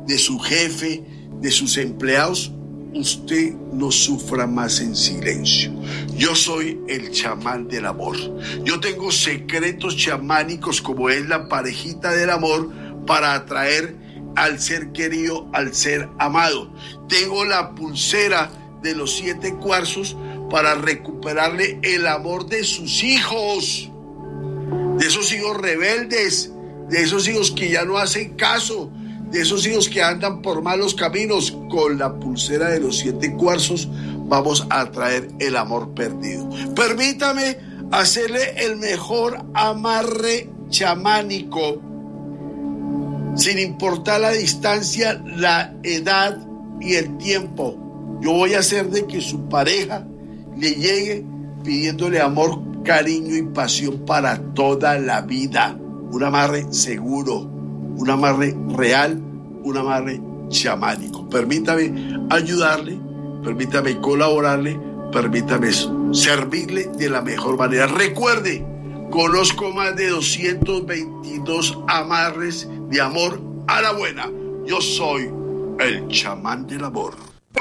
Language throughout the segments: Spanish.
de su jefe, de sus empleados, usted no sufra más en silencio. Yo soy el chamán del amor. Yo tengo secretos chamánicos como es la parejita del amor para atraer al ser querido, al ser amado. Tengo la pulsera de los 7 cuarzos para recuperarle el amor de sus hijos, de esos hijos rebeldes, de esos hijos que ya no hacen caso, de esos hijos que andan por malos caminos. Con la pulsera de los 7 cuarzos vamos a traer el amor perdido. Permítame hacerle el mejor amarre chamánico, sin importar la distancia, la edad y el tiempo. Yo voy a hacer de que su pareja le llegue pidiéndole amor, cariño y pasión para toda la vida. Un amarre seguro, un amarre real, un amarre chamánico. Permítame ayudarle, permítame colaborarle, permítame servirle de la mejor manera. Recuerde, conozco más de 222 amarres de amor a la buena. Yo soy el chamán del amor.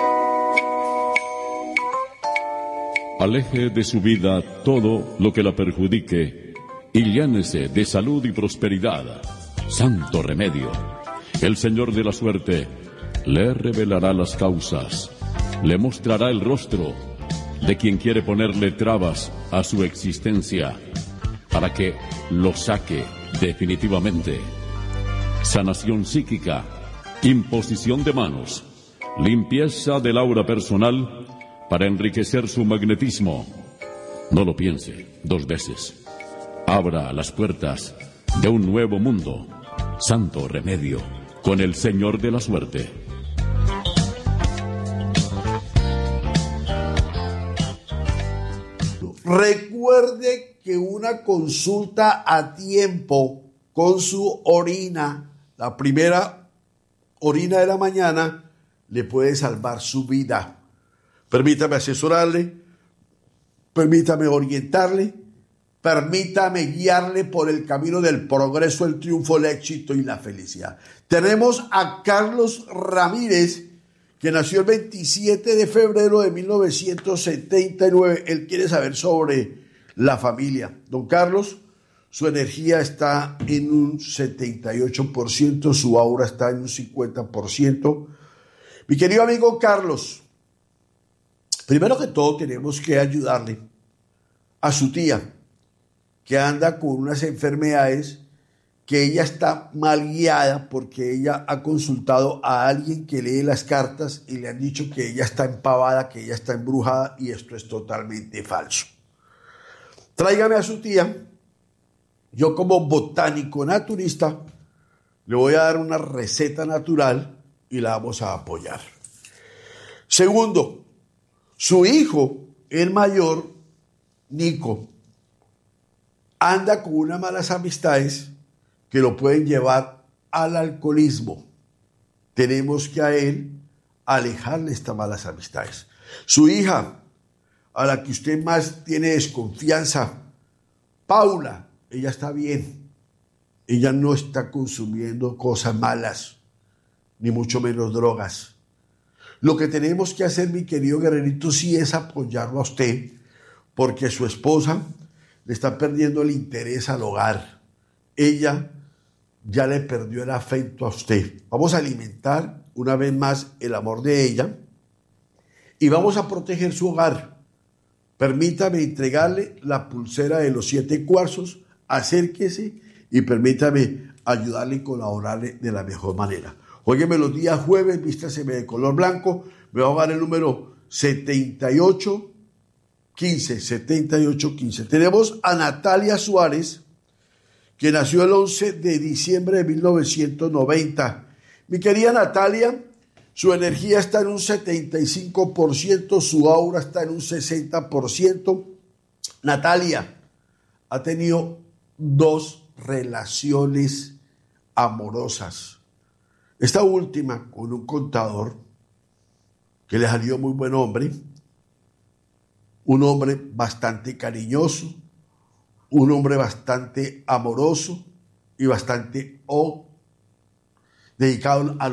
Aleje de su vida todo lo que la perjudique y llénese de salud y prosperidad. Santo remedio. El Señor de la Suerte le revelará las causas, le mostrará el rostro de quien quiere ponerle trabas a su existencia para que lo saque definitivamente. Sanación psíquica, imposición de manos, limpieza del aura personal para enriquecer su magnetismo. No lo piense 2 veces. Abra las puertas de un nuevo mundo. Santo remedio con el Señor de la Suerte. Recuerde que una consulta a tiempo con su orina, la primera orina de la mañana, le puede salvar su vida. Permítame asesorarle, permítame orientarle, permítame guiarle por el camino del progreso, el triunfo, el éxito y la felicidad. Tenemos a Carlos Ramírez, que nació el 27 de febrero de 1979. Él quiere saber sobre la familia. Don Carlos, su energía está en un 78%, su aura está en un 50%. Mi querido amigo Carlos, primero que todo tenemos que ayudarle a su tía, que anda con unas enfermedades, que ella está mal guiada porque ella ha consultado a alguien que lee las cartas y le han dicho que ella está empavada, que ella está embrujada, y esto es totalmente falso. Tráigame a su tía. Yo, como botánico naturista, le voy a dar una receta natural y la vamos a apoyar. Segundo, su hijo, el mayor, Nico, anda con unas malas amistades que lo pueden llevar al alcoholismo. Tenemos que a él alejarle estas malas amistades. Su hija, a la que usted más tiene desconfianza, Paula, ella está bien. Ella no está consumiendo cosas malas, ni mucho menos drogas. Lo que tenemos que hacer, mi querido guerrerito, sí es apoyarlo a usted, porque su esposa le está perdiendo el interés al hogar. Ella ya le perdió el afecto a usted. Vamos a alimentar una vez más el amor de ella y vamos a proteger su hogar. Permítame entregarle la pulsera de los 7 cuarzos, acérquese y permítame ayudarle y colaborarle de la mejor manera. Óyeme, los días jueves, vístaseme de color blanco, me va a dar el número 7815. Tenemos a Natalia Suárez, que nació el 11 de diciembre de 1990. Mi querida Natalia, su energía está en un 75%, su aura está en un 60%. Natalia ha tenido 2 relaciones amorosas. Esta última con un contador que le salió muy buen hombre, un hombre bastante cariñoso, un hombre bastante amoroso y bastante dedicado a